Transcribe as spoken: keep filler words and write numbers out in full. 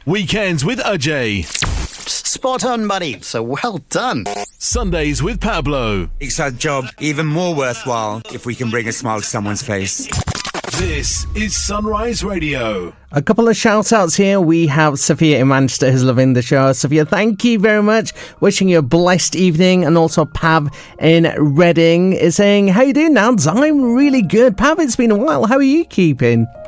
Weekends with Ajay. Spot on, buddy. So well done. Sundays with Pablo. Makes our job even more worthwhile if we can bring a smile to someone's face. This is Sunrise Radio. A couple of shout outs here. We have Sophia in Manchester who's loving the show. Sophia, thank you very much. Wishing you a blessed evening. And also Pav in Reading is saying, how you doing, Nads? I'm really good. Pav, it's been a while. How are you keeping?